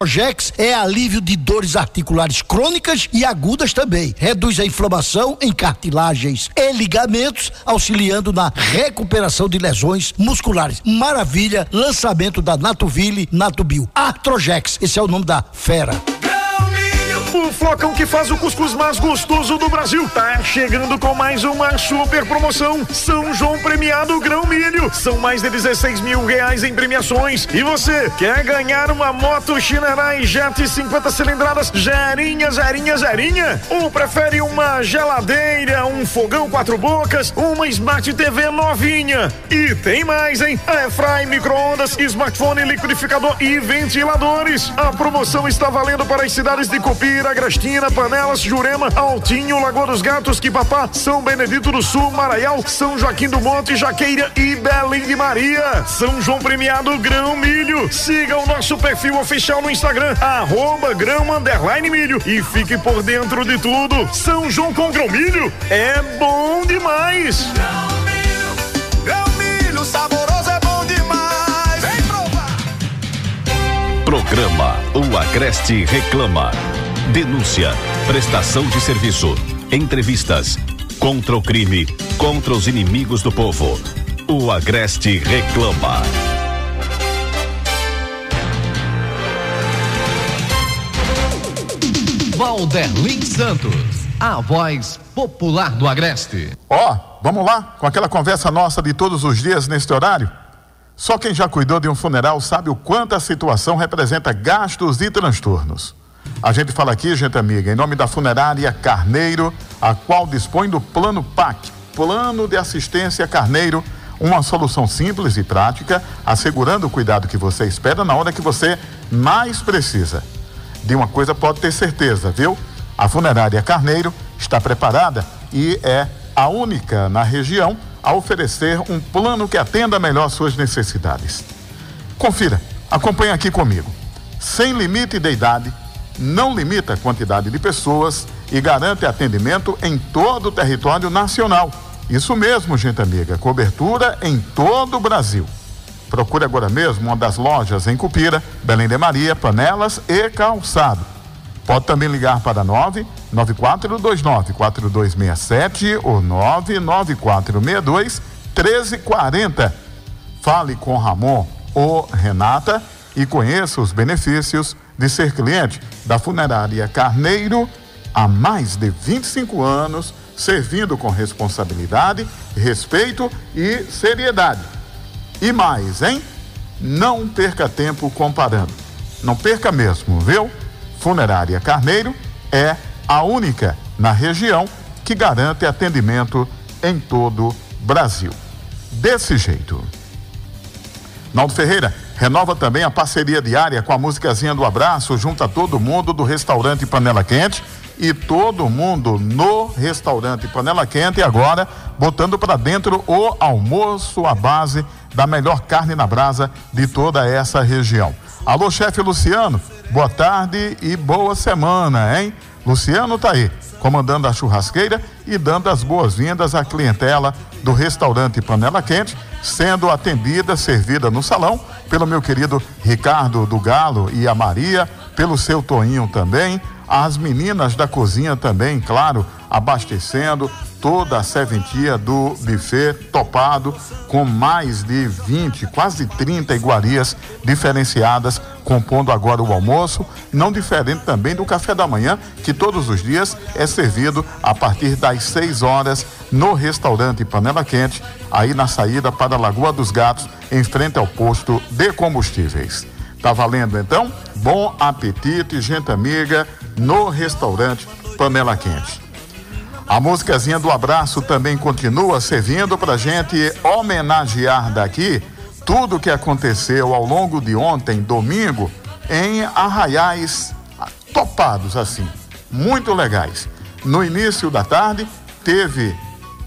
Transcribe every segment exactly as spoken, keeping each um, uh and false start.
Artrojex é alívio de dores articulares crônicas e agudas também. Reduz a inflamação em cartilagens e ligamentos, auxiliando na recuperação de lesões musculares. Maravilha, lançamento da Natuville Natubio. Artrojex, esse é o nome da fera. O flocão que faz o cuscuz mais gostoso do Brasil tá chegando com mais uma super promoção. São João Premiado Grão Milho. São mais de dezesseis mil reais em premiações. E você quer ganhar uma moto Shinerai Jet cinquenta cilindradas zerinha, zerinha, zerinha? Ou prefere uma geladeira, um fogão quatro bocas, uma Smart T V novinha? E tem mais, hein? Airfry, micro-ondas, smartphone, liquidificador e ventiladores. A promoção está valendo para as cidades de Cupira, Agrestina, Panelas, Jurema, Altinho, Lagoa dos Gatos, Quipapá, São Benedito do Sul, Maraial, São Joaquim do Monte, Jaqueira e Belém de Maria. São João Premiado Grão Milho. Siga o nosso perfil oficial no Instagram, arroba grão underline milho, e fique por dentro de tudo. São João com Grão Milho é bom demais. Grão Milho, Grão Milho, saboroso é bom demais. Vem provar. Programa O Agreste Reclama. Denúncia, prestação de serviço, entrevistas, contra o crime, contra os inimigos do povo. O Agreste Reclama. Valderlin Santos, a voz popular do Agreste. Ó, oh, vamos lá, com aquela conversa nossa de todos os dias neste horário? Só quem já cuidou de um funeral sabe o quanto a situação representa gastos e transtornos. A gente fala aqui, gente amiga, em nome da Funerária Carneiro, a qual dispõe do Plano P A C, Plano de Assistência Carneiro, uma solução simples e prática, assegurando o cuidado que você espera na hora que você mais precisa. De uma coisa pode ter certeza, viu? A Funerária Carneiro está preparada e é a única na região a oferecer um plano que atenda melhor suas necessidades. Confira, acompanhe aqui comigo. Sem limite de idade, não limita a quantidade de pessoas e garante atendimento em todo o território nacional. Isso mesmo, gente amiga, cobertura em todo o Brasil. Procure agora mesmo uma das lojas em Cupira, Belém de Maria, Panelas e Calçado. Pode também ligar para nove nove quatro dois nove quatro dois seis sete ou nove nove quatro seis dois um três quatro zero. Fale com Ramon ou Renata e conheça os benefícios de ser cliente da Funerária Carneiro há mais de vinte e cinco anos, servindo com responsabilidade, respeito e seriedade. E mais, hein? Não perca tempo comparando. Não perca mesmo, viu? Funerária Carneiro é a única na região que garante atendimento em todo o Brasil. Desse jeito. Naldo Ferreira renova também a parceria diária com a musicazinha do abraço, junto a todo mundo do restaurante Panela Quente e todo mundo no restaurante Panela Quente, e agora botando para dentro o almoço à base da melhor carne na brasa de toda essa região. Alô, chefe Luciano, boa tarde e boa semana, hein? Luciano tá aí, comandando a churrasqueira e dando as boas-vindas à clientela do restaurante Panela Quente, sendo atendida, servida no salão pelo meu querido Ricardo do Galo e a Maria, pelo seu Toninho também, as meninas da cozinha também, claro, abastecendo toda a serventia do buffet topado, com mais de vinte, quase trinta iguarias diferenciadas, compondo agora o almoço, não diferente também do café da manhã, que todos os dias é servido a partir das seis horas no restaurante Panela Quente, aí na saída para a Lagoa dos Gatos, em frente ao posto de combustíveis. Tá valendo então? Bom apetite, gente amiga, no restaurante Panela Quente. A musicazinha do abraço também continua servindo pra gente homenagear daqui tudo que aconteceu ao longo de ontem, domingo, em arraiais topados assim, muito legais. No início da tarde teve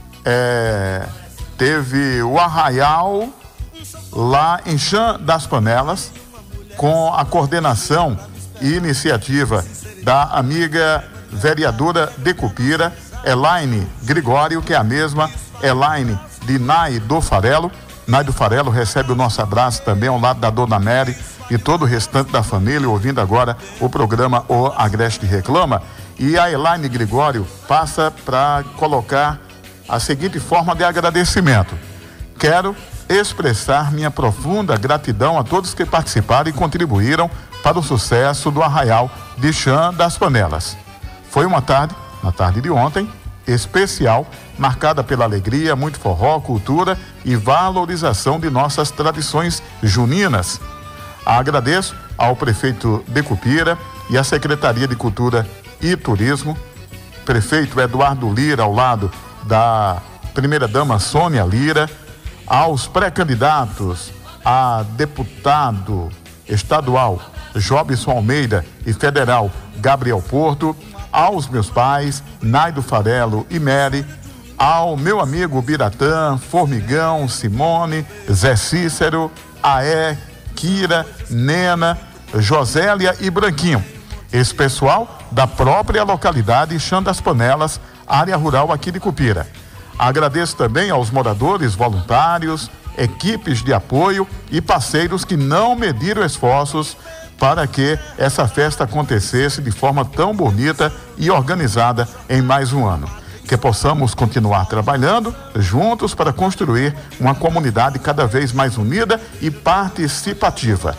é, teve o arraial lá em Chã das Panelas, com a coordenação e iniciativa da amiga vereadora de Cupira, Elaine Gregório, que é a mesma Elaine de Nai do Farelo. Nai do Farelo recebe o nosso abraço também ao lado da dona Mary, e todo o restante da família ouvindo agora o programa O Agreste Reclama. E a Elaine Gregório passa para colocar a seguinte forma de agradecimento. Quero expressar minha profunda gratidão a todos que participaram e contribuíram para o sucesso do Arraial de Chã das Panelas. Foi uma tarde, na tarde de ontem, especial, marcada pela alegria, muito forró, cultura e valorização de nossas tradições juninas. Agradeço ao prefeito de Cupira e à Secretaria de Cultura e Turismo, prefeito Eduardo Lira, ao lado da primeira-dama Sônia Lira, aos pré-candidatos a deputado estadual Jobson Almeida e federal Gabriel Porto, aos meus pais, Naido Farelo e Mary, ao meu amigo Biratã, Formigão, Simone, Zé Cícero, Aé, Kira, Nena, Josélia e Branquinho. Esse pessoal da própria localidade Chã das Panelas, área rural aqui de Cupira. Agradeço também aos moradores, voluntários, equipes de apoio e parceiros que não mediram esforços para que essa festa acontecesse de forma tão bonita e organizada em mais um ano. Que possamos continuar trabalhando juntos para construir uma comunidade cada vez mais unida e participativa.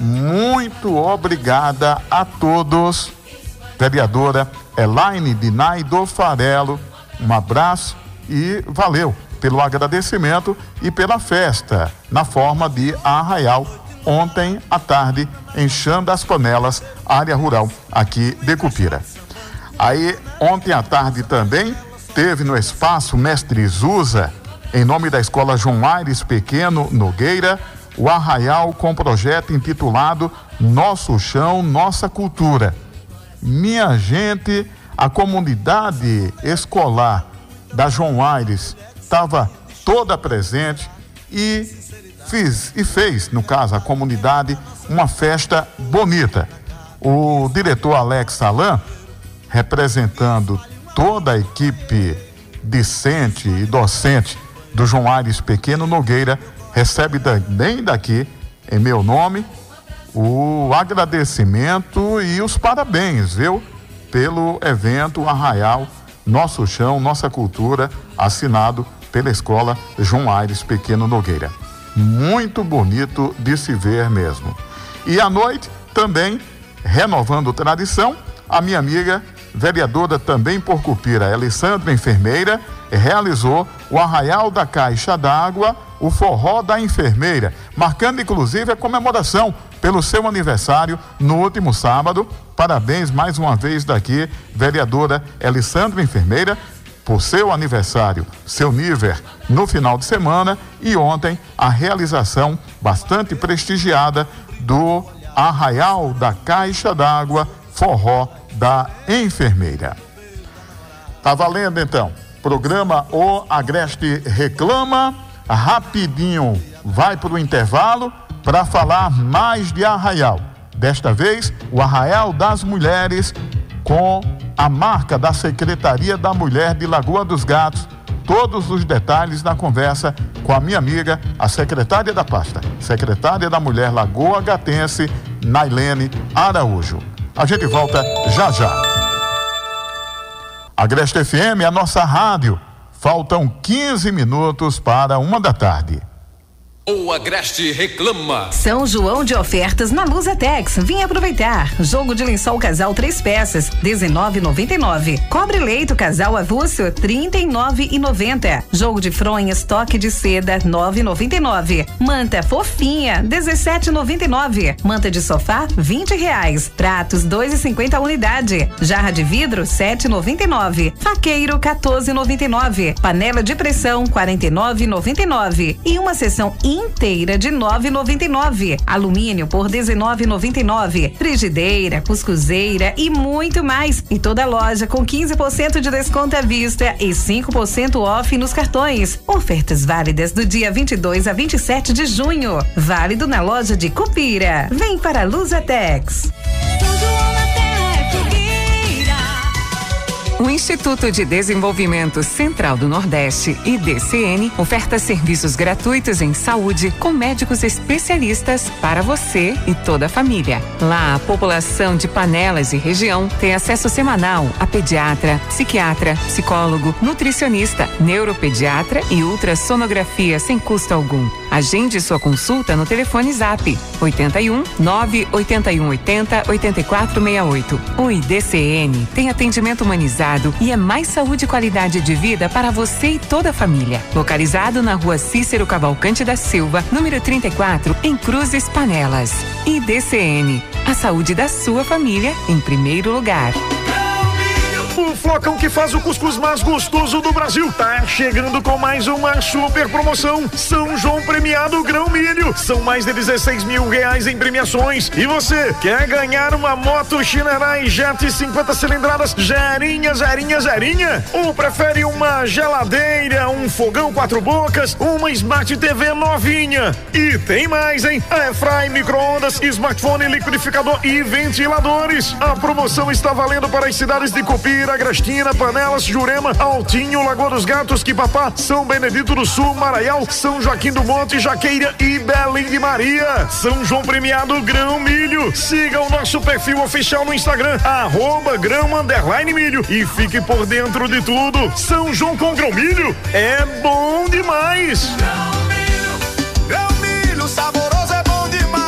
Muito obrigada a todos. Vereadora Elaine Dinaido Farelo, um abraço e valeu pelo agradecimento e pela festa na forma de arraial ontem à tarde em Chã das Panelas, área rural aqui de Cupira. Aí ontem à tarde também teve no espaço Mestre Zusa, em nome da Escola João Aires Pequeno Nogueira, o arraial com projeto intitulado Nosso Chão, Nossa Cultura. Minha gente, a comunidade escolar da João Aires estava toda presente e fiz e fez, no caso, a comunidade, uma festa bonita. O diretor Alex Salan, representando toda a equipe discente e docente do João Aires Pequeno Nogueira, recebe também daqui, em meu nome, o agradecimento e os parabéns, viu? Pelo evento Arraial Nosso Chão, Nossa Cultura, assinado pela Escola João Aires Pequeno Nogueira. Muito bonito de se ver mesmo. E à noite, também, renovando tradição, a minha amiga, vereadora também por Cupira, Alessandra Enfermeira, realizou o Arraial da Caixa d'Água, o Forró da Enfermeira, marcando inclusive a comemoração pelo seu aniversário no último sábado. Parabéns mais uma vez daqui, vereadora Alessandra Enfermeira, por seu aniversário, seu nível no final de semana, e ontem a realização bastante prestigiada do Arraial da Caixa d'Água, Forró da Enfermeira. Tá valendo então, programa O Agreste Reclama, rapidinho vai para o intervalo para falar mais de Arraial. Desta vez, o Arraial das Mulheres com a marca da Secretaria da Mulher de Lagoa dos Gatos. Todos os detalhes na conversa com a minha amiga, a secretária da pasta, secretária da Mulher Lagoa Gatense, Nailene Araújo. A gente volta já já. Agreste F M, a nossa rádio. Faltam quinze minutos para uma da tarde. O Agreste Reclama. São João de ofertas na Luzatex. Vim aproveitar. Jogo de lençol casal três peças, dezenove e noventa e nove. Cobre leito casal avulso, trinta e nove e noventa. Jogo de fronhas toque de seda, nove e noventa e nove. Manta fofinha, dezessete e noventa e nove. Manta de sofá, vinte reais. Pratos, dois e cinquenta a unidade. Jarra de vidro, sete e noventa e nove. Faqueiro, quatorze e noventa e nove. Panela de pressão, quarenta e nove e noventa e nove. E uma seção inteira de nove e noventa e nove. Alumínio por dezenove e noventa e nove. Frigideira, cuscuzeira e muito mais. E toda loja com quinze por cento de desconto à vista e cinco por cento off nos cartões. Ofertas válidas do dia vinte e dois a vinte e sete de junho. Válido na loja de Cupira. Vem para a Luzatex. O Instituto de Desenvolvimento Central do Nordeste, I D C N, oferta serviços gratuitos em saúde com médicos especialistas para você e toda a família. Lá, a população de Panelas e região tem acesso semanal a pediatra, psiquiatra, psicólogo, nutricionista, neuropediatra e ultrassonografia sem custo algum. Agende sua consulta no telefone Zap oitenta e um, nove oitenta e um oitenta, oitenta e quatro sessenta e oito. O I D C N tem atendimento humanizado e é mais saúde e qualidade de vida para você e toda a família. Localizado na Rua Cícero Cavalcante da Silva, número trinta e quatro, em Cruzes, Panelas. I D C N, a saúde da sua família em primeiro lugar. O flocão que faz o cuscuz mais gostoso do Brasil tá chegando com mais uma super promoção. São João Premiado Grão Milho. São mais de dezesseis mil reais em premiações. E você quer ganhar uma moto Shinerai Jet cinquenta cilindradas zerinha, zerinha, zerinha? Ou prefere uma geladeira, um fogão quatro bocas, uma Smart T V novinha? E tem mais, hein? Airfry, micro-ondas, smartphone, liquidificador e ventiladores. A promoção está valendo para as cidades de Copira, Agrestina, Panelas, Jurema, Altinho, Lagoa dos Gatos, Quipapá, São Benedito do Sul, Maraial, São Joaquim do Monte, Jaqueira e Belém de Maria. São João Premiado Grão Milho. Siga o nosso perfil oficial no Instagram, arroba grão underline milho, e fique por dentro de tudo. São João com Grão Milho é bom demais. Grão Milho saboroso é bom demais.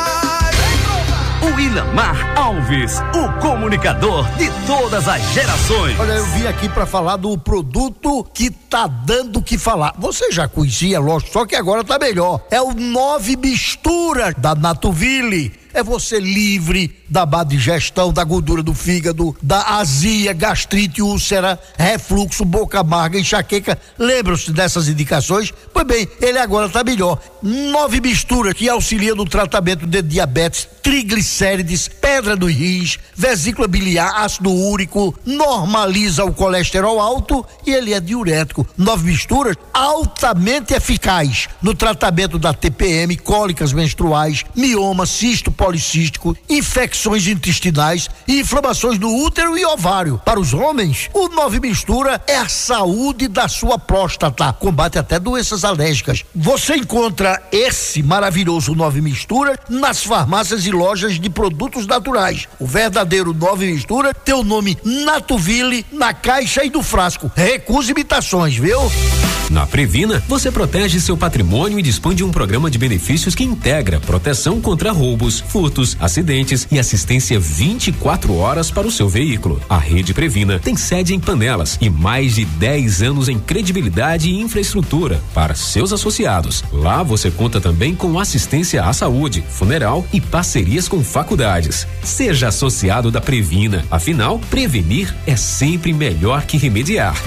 O Ilamar Alves, o comunicador de todas as gerações. Olha, eu vim aqui para falar do produto que tá dando o que falar. Você já conhecia, lógico, só que agora tá melhor. É o Nove Mistura da Natuville. É você livre da má digestão, da gordura do fígado, da azia, gastrite, úlcera, refluxo, boca amarga, enxaqueca. Lembram-se dessas indicações? Pois bem, ele agora tá melhor. Nove Mistura, que auxilia no tratamento de diabetes, triglicérides, pedra nos rins, vesícula biliar, ácido úrico, normaliza o colesterol alto e ele é diurético. Nove Misturas, altamente eficaz no tratamento da T P M, cólicas menstruais, mioma, cisto policístico, infecções intestinais e inflamações no útero e ovário. Para os homens, o Nove Mistura é a saúde da sua próstata, combate até doenças alérgicas. Você encontra esse maravilhoso Nove Mistura nas farmácias e lojas de produtos naturais. O verdadeiro Nove Mistura tem o nome Natuville na caixa e no frasco. Recuse imitações, viu? Na Previna, você protege seu patrimônio e dispõe de um programa de benefícios que integra proteção contra roubos, furtos, acidentes e assistência vinte e quatro horas para o seu veículo. A Rede Previna tem sede em Panelas e mais de dez anos em credibilidade e infraestrutura para seus associados. Lá você conta também com assistência à saúde, funeral e parcerias com faculdades. Seja associado da Previna, afinal, prevenir é sempre melhor que remediar.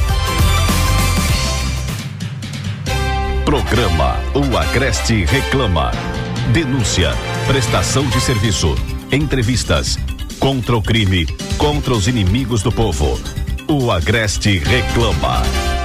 Programa O Agreste Reclama. Denúncia, prestação de serviço, entrevistas, contra o crime, contra os inimigos do povo. O Agreste Reclama.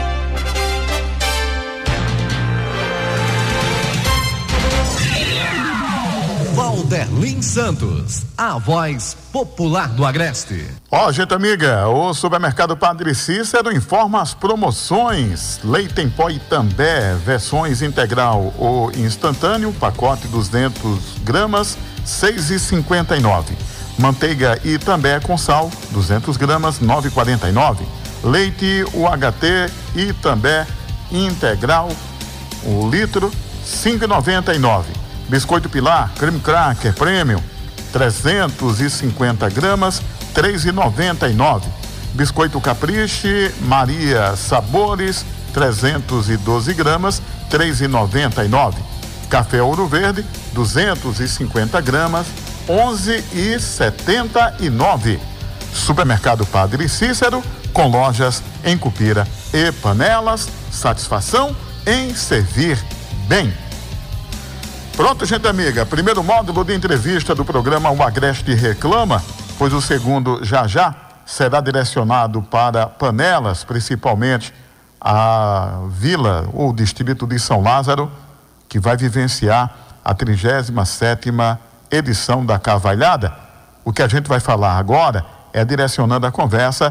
Valderlin Santos, a voz popular do Agreste. Ó, oh, gente amiga, o supermercado Padre Cícero informa as promoções. Leite em pó Itambé, versões integral ou instantâneo, pacote duzentos gramas, seis e cinquenta e nove. Manteiga Itambé com sal, duzentos gramas, nove e quarenta e nove. Leite U H T Itambé integral, o litro, cinco e noventa e nove. Biscoito Pilar, creme cracker premium, trezentos e cinquenta gramas, três e noventa e nove. Biscoito Capriche Maria Sabores, trezentos e doze gramas, três e noventa e nove. Café Ouro Verde, duzentos e cinquenta gramas, onze e setenta e nove. Supermercado Padre Cícero, com lojas em Cupira e Panelas. Satisfação em servir bem. Pronto, gente amiga, primeiro módulo de entrevista do programa O Agreste Reclama, pois o segundo já já será direcionado para Panelas, principalmente a vila ou distrito de São Lázaro, que vai vivenciar a trigésima sétima edição da Cavalhada. O que a gente vai falar agora é direcionando a conversa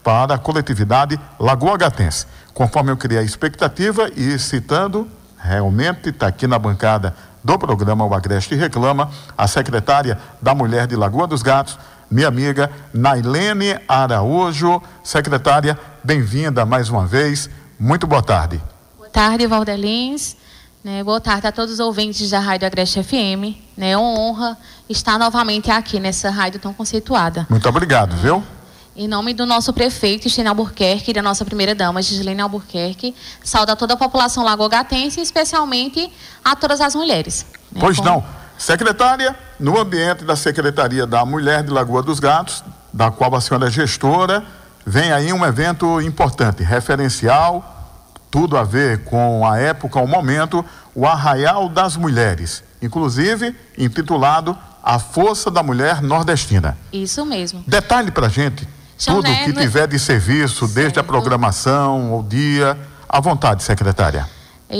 para a coletividade lagoagatense. Conforme eu criei a expectativa e citando, realmente está aqui na bancada do programa O Agreste Reclama, a secretária da Mulher de Lagoa dos Gatos, minha amiga Nailene Araújo. Secretária, bem-vinda mais uma vez. Muito boa tarde. Boa tarde, Valdelins. Né, boa tarde a todos os ouvintes da Rádio Agreste F M. Né, é uma honra estar novamente aqui nessa rádio tão conceituada. Muito obrigado, é. viu? Em nome do nosso prefeito, Estênio Albuquerque, e da nossa primeira-dama, Gislene Albuquerque, saúdo a toda a população lagoagatense, especialmente a todas as mulheres. Né, pois como... não. Secretária, no ambiente da Secretaria da Mulher de Lagoa dos Gatos, da qual a senhora é gestora, vem aí um evento importante, referencial, tudo a ver com a época, o momento, o Arraial das Mulheres, inclusive intitulado A Força da Mulher Nordestina. Isso mesmo. Detalhe pra gente, tudo né, que tiver de serviço, certo. Desde a programação, o dia, à vontade, secretária.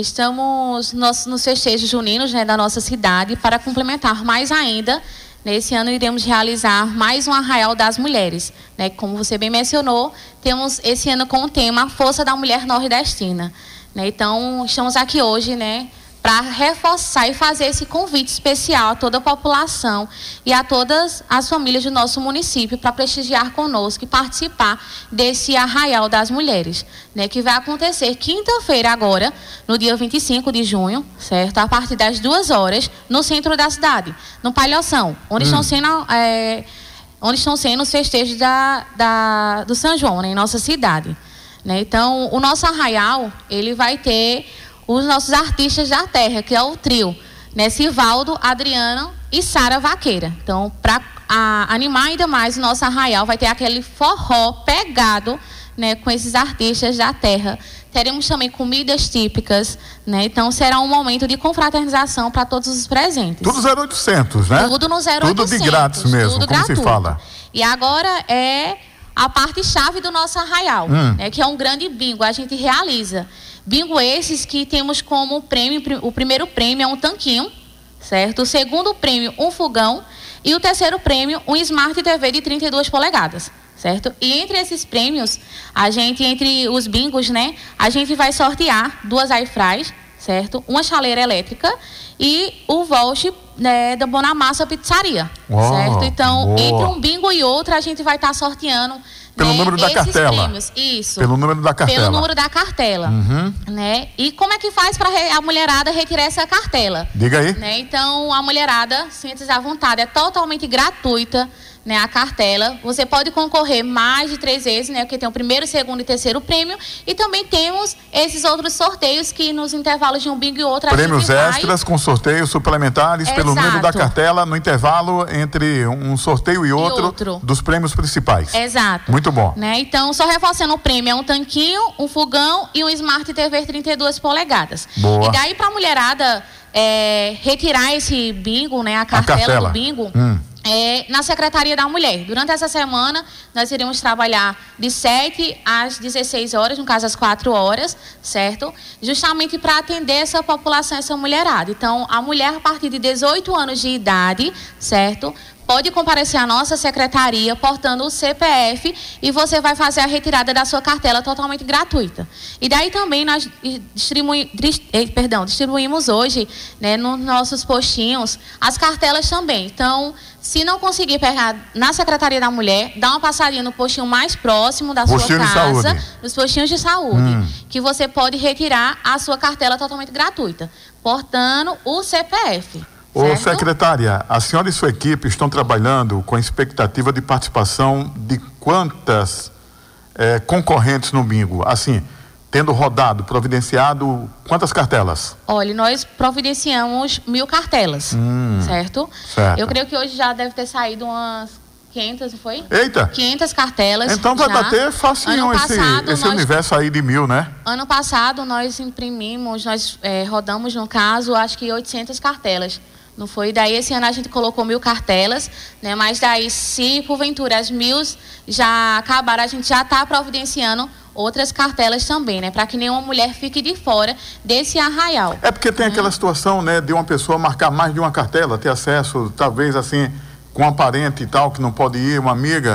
Estamos nos, nos festejos juninos, né, da nossa cidade, para complementar mais ainda. Nesse ano iremos realizar mais um Arraial das Mulheres, né? Como você bem mencionou, temos esse ano com o tema Força da Mulher Nordestina, né? Então, estamos aqui hoje, né, para reforçar e fazer esse convite especial a toda a população e a todas as famílias do nosso município para prestigiar conosco e participar desse Arraial das Mulheres, né, que vai acontecer quinta-feira agora, no dia vinte e cinco de junho, certo? A partir das duas horas, no centro da cidade, no Palhoção, onde, hum. estão, sendo, é, onde estão sendo os festejos da, da, do São João, né, em nossa cidade. Né? Então, o nosso Arraial, ele vai ter os nossos artistas da terra, que é o trio, né? Sivaldo, Adriano e Sara Vaqueira. Então, para animar ainda mais o nosso Arraial, vai ter aquele forró pegado, né, com esses artistas da terra. Teremos também comidas típicas, né? Então, será um momento de confraternização para todos os presentes. Tudo zero oitocentos, né? Tudo no zero oitocentos. Tudo de grátis mesmo, tudo como gratuito. se fala. E agora é a parte-chave do nosso Arraial, hum. né, que é um grande bingo, a gente realiza. Bingo esses que temos como prêmio, o primeiro prêmio é um tanquinho, certo? O segundo prêmio, um fogão. E o terceiro prêmio, um Smart T V de trinta e duas polegadas, certo? E entre esses prêmios, a gente, entre os bingos, né, a gente vai sortear duas airfrys, certo? Uma chaleira elétrica e o voucher, né, da Bonamassa Pizzaria, oh, certo? Então, boa. Entre um bingo e outro, a gente vai estar tá sorteando pelo né, número da cartela. Prêmios. Isso. Pelo número da cartela. Pelo número da cartela. Uhum. Né? E como é que faz para a mulherada retirar essa cartela? Diga aí. Né? Então, a mulherada, sinta-se à vontade, é totalmente gratuita, né, a cartela. Você pode concorrer mais de três vezes, né, porque tem o primeiro, segundo e terceiro prêmio. E também temos esses outros sorteios que nos intervalos de um bingo e outro prêmios a gente extras vai... com sorteios suplementares. Exato. Pelo número da cartela no intervalo entre um sorteio e outro, e outro. Dos prêmios principais. Exato. Muito bom. Né? Então, só reforçando, o prêmio é um tanquinho, um fogão e um Smart T V trinta e duas polegadas. Boa. E daí para a mulherada é, retirar esse bingo, né, a cartela, a cartela. do bingo, hum. É, na Secretaria da Mulher. Durante essa semana, nós iremos trabalhar de sete às dezesseis horas, no caso às quatro horas, certo? Justamente para atender essa população, essa mulherada. Então, a mulher a partir de dezoito anos de idade, certo? Pode comparecer à nossa secretaria portando o C P F e você vai fazer a retirada da sua cartela totalmente gratuita. E daí também nós distribui, perdão, distribuímos hoje, né, nos nossos postinhos as cartelas também. Então, se não conseguir pegar na Secretaria da Mulher, dá uma passadinha no postinho mais próximo da postinho sua casa, de nos postinhos de saúde, hum. que você pode retirar a sua cartela totalmente gratuita, portando o C P F. Ô, certo? secretária, a senhora e sua equipe estão trabalhando com expectativa de participação de quantas é, concorrentes no bingo? Assim, tendo rodado, providenciado, quantas cartelas? Olha, nós providenciamos mil cartelas, hum, certo? certo? Eu creio que hoje já deve ter saído umas quinhentas, não foi? Eita! quinhentas cartelas. Então vai já. bater facinho esse, esse nós, universo aí de mil, né? Ano passado nós imprimimos, nós é, rodamos, no caso, acho que oitocentas cartelas. Não foi? Daí esse ano a gente colocou mil cartelas, né? Mas daí, se porventura as mil já acabaram, a gente já está providenciando outras cartelas também, né? Para que nenhuma mulher fique de fora desse arraial. É porque tem hum. aquela situação, né? De uma pessoa marcar mais de uma cartela, ter acesso, talvez assim, com uma parente e tal, que não pode ir, uma amiga.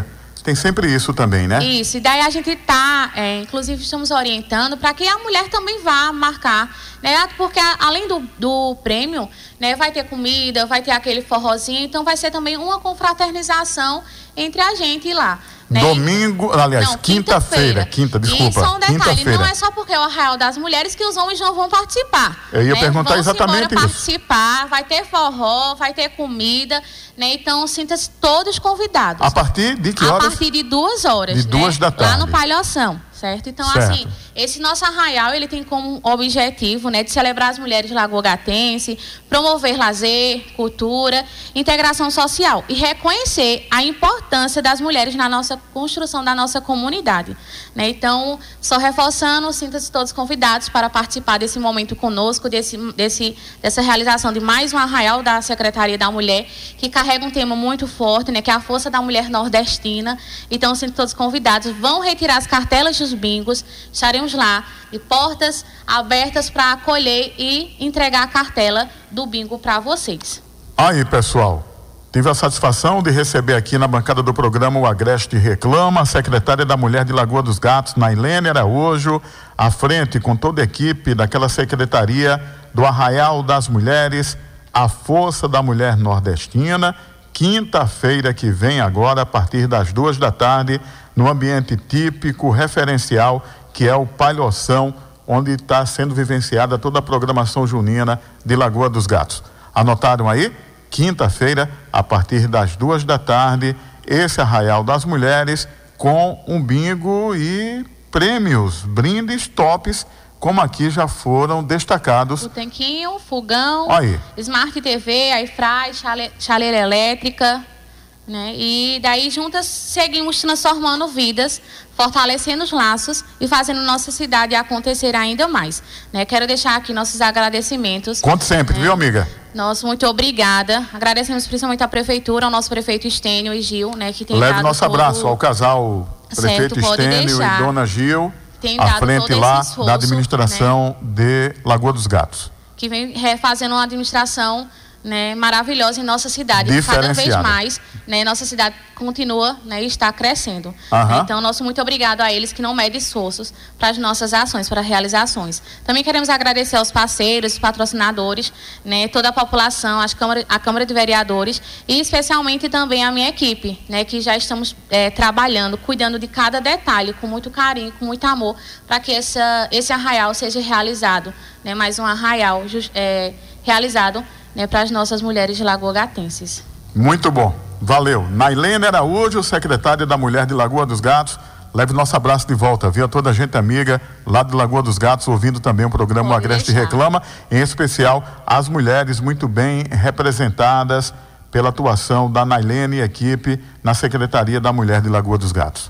Tem sempre isso também, né? Isso, e daí a gente tá, é, inclusive estamos orientando para que a mulher também vá marcar, né? Porque a, além do, do prêmio, né, vai ter comida, vai ter aquele forrozinho, então vai ser também uma confraternização entre a gente e lá. Né? Domingo, aliás, quinta-feira, quinta, desculpa. E só um detalhe, não é só porque é o Arraial das Mulheres que os homens não vão participar. Eu ia né? perguntar vão exatamente isso. participar, vai ter forró, vai ter comida, né? Então sinta-se todos convidados. A partir de que horas? A partir de duas horas. De duas né? da tarde. Lá no Palhoção, certo? Então, certo. assim, esse nosso arraial, ele tem como objetivo, né, de celebrar as mulheres lagoatenses, promover lazer, cultura, integração social e reconhecer a importância das mulheres na nossa construção da nossa comunidade, né? Então, só reforçando, sinta-se todos convidados para participar desse momento conosco, desse, desse, dessa realização de mais um arraial da Secretaria da Mulher, que carrega um tema muito forte, né, que é a força da mulher nordestina. Então, sinta todos convidados, vão retirar as cartelas dos bingos, estaremos lá de portas abertas para acolher e entregar a cartela do bingo para vocês. Aí, pessoal, tive a satisfação de receber aqui na bancada do programa o Agreste Reclama, a secretária da Mulher de Lagoa dos Gatos, Nailene Araújo, à frente com toda a equipe daquela secretaria do Arraial das Mulheres, a Força da Mulher Nordestina, quinta-feira que vem agora, a partir das duas da tarde, no ambiente típico, referencial, que é o Palhoção, onde está sendo vivenciada toda a programação junina de Lagoa dos Gatos. Anotaram aí? Quinta-feira, a partir das duas da tarde, esse Arraial das Mulheres, com um bingo e prêmios, brindes tops, como aqui já foram destacados. O tanquinho, fogão, aí. Smart T V, airfry, chale, chaleira elétrica, né? E daí juntas seguimos transformando vidas, fortalecendo os laços e fazendo nossa cidade acontecer ainda mais, né? Quero deixar aqui nossos agradecimentos. Conte sempre, né? Viu, amiga? Nossa, muito obrigada. Agradecemos principalmente à prefeitura, ao nosso prefeito Estênio e Gil, né? Que tem Leve dado nosso todo... abraço ao casal prefeito certo, Estênio e dona Gil, tem à dado frente todo lá esse esforço, da administração, né, de Lagoa dos Gatos. Que vem fazendo uma administração, né, maravilhosa em nossa cidade. Cada vez mais, né, nossa cidade continua, né, e está crescendo. Né? Então, nosso muito obrigado a eles que não medem esforços para as nossas ações, para realizações. Também queremos agradecer aos parceiros, os patrocinadores, né, toda a população, as Câmara, a Câmara de Vereadores e especialmente também a minha equipe, né, que já estamos é, trabalhando, cuidando de cada detalhe, com muito carinho, com muito amor, para que essa, esse arraial seja realizado, né, mais um arraial é, realizado, né, para as nossas mulheres de lagoatenses. Muito bom, valeu. Nailene Araújo, secretária da Mulher de Lagoa dos Gatos, leve nosso abraço de volta, viu? A toda a gente amiga lá de Lagoa dos Gatos, ouvindo também o programa O Agreste Reclama, em especial as mulheres muito bem representadas pela atuação da Nailene e equipe na Secretaria da Mulher de Lagoa dos Gatos.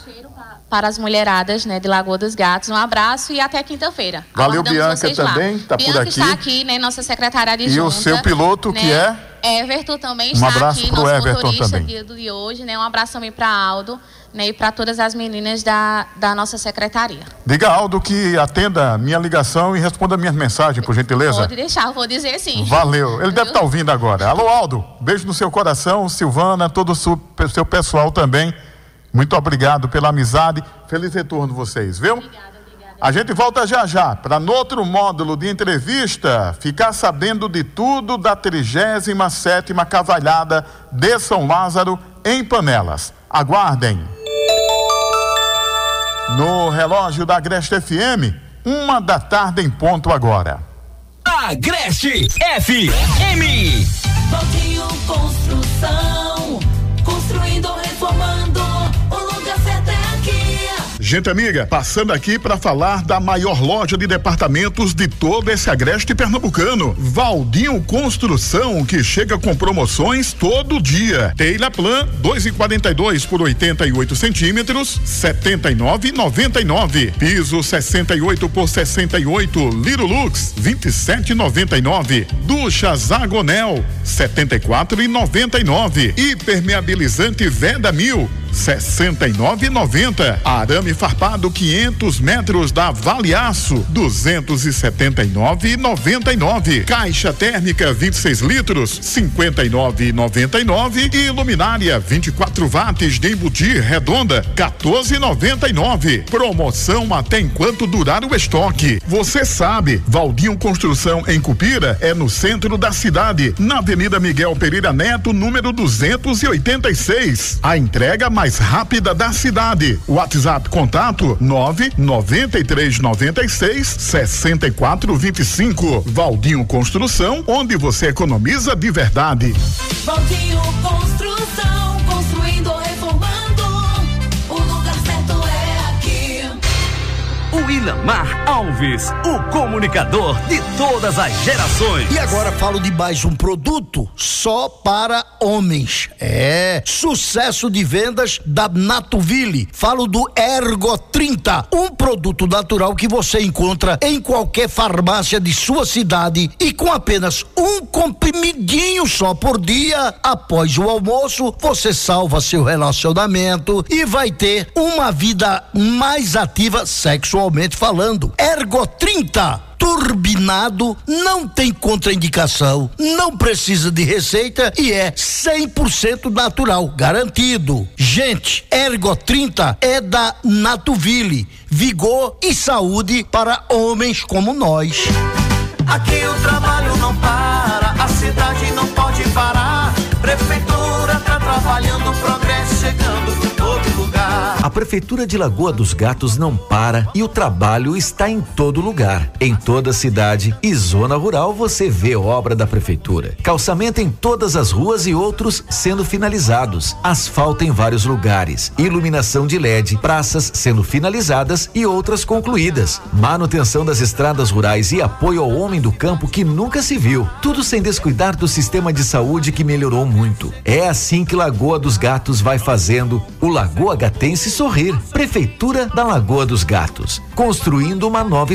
Para as mulheradas, né, de Lagoa dos Gatos. Um abraço e até quinta-feira. Valeu, Bianca também, está por aqui. está aqui, né, nossa secretária adjunta. E o seu piloto, né, que é? Everton também um está abraço aqui, pro nosso Everton motorista também. de, de hoje, né? Um abraço também para Aldo, né, e para todas as meninas da, da nossa secretaria. Diga, Aldo, que atenda minha ligação e responda minhas mensagens, por gentileza. Pode deixar, vou dizer sim. Valeu, ele deve estar ouvindo agora. Alô, Aldo, beijo no seu coração, Silvana, todo o seu, seu pessoal também. Muito obrigado pela amizade. Feliz retorno vocês, viu? Obrigada, obrigada. A gente volta já já para no outro módulo de entrevista ficar sabendo de tudo da trigésima sétima Cavalhada de São Lázaro em Panelas. Aguardem. No relógio da Agreste F M, uma da tarde em ponto agora. Agreste F M. Valdinho Construção, construindo, reformando, o lugar certo é aqui. Gente amiga, passando aqui para falar da maior loja de departamentos de todo esse agreste pernambucano, Valdinho Construção, que chega com promoções todo dia. Teilaplan dois e quarenta e dois por oitenta e oito centímetros, setenta e nove e noventa e nove. Piso sessenta e oito por sessenta e oito, Lirolux vinte e sete e noventa e nove. Ducha Zagonel setenta e quatro e noventa e nove. Impermeabilizante Veda Mil sessenta e nove e noventa. Arame farpado quinhentos metros da Vale Aço, duzentos e setenta e nove e noventa e nove. Caixa térmica vinte e seis litros, cinquenta e nove e noventa e nove. E luminária vinte e quatro watts de embutir redonda, quatorze e noventa e nove. Promoção até enquanto durar o estoque. Você sabe, Valdinho Construção em Cupira é no centro da cidade, na Avenida Miguel Pereira Neto, número duzentos e oitenta e seis. A entrega mais rápida da cidade. WhatsApp contato nove nove três nove seis sessenta e quatro vinte e cinco. Valdinho Construção, onde você economiza de verdade. Valdinho Construção, construindo ou reformando, o lugar certo é aqui. O Ilamar Alves, o comunicador de todas as gerações. E agora falo de mais um produto só para homens. É, sucesso de vendas da Natuville. Falo do Ergo trinta, um produto natural que você encontra em qualquer farmácia de sua cidade e com apenas um comprimidinho só por dia, após o almoço, você salva seu relacionamento e vai ter uma vida mais ativa sexualmente falando. Ergo trinta, turbinado, não tem contraindicação, não precisa de receita e é cem por cento natural, garantido. Gente, Ergo trinta é da Natuville, vigor e saúde para homens como nós. Aqui o trabalho não para, a cidade não pode parar. Prefeitura tá trabalhando, progresso chegando em todo lugar. A Prefeitura de Lagoa dos Gatos não para e o trabalho está em todo lugar. Em toda a cidade e zona rural você vê obra da Prefeitura. Calçamento em todas as ruas e outros sendo finalizados. Asfalto em vários lugares. Iluminação de L E D. Praças sendo finalizadas e outras concluídas. Manutenção das estradas rurais e apoio ao homem do campo que nunca se viu. Tudo sem descuidar do sistema de saúde que melhorou muito. É assim que Lagoa dos Gatos vai fazendo o Lagoa Gatense sorrir. Prefeitura da Lagoa dos Gatos, construindo uma nova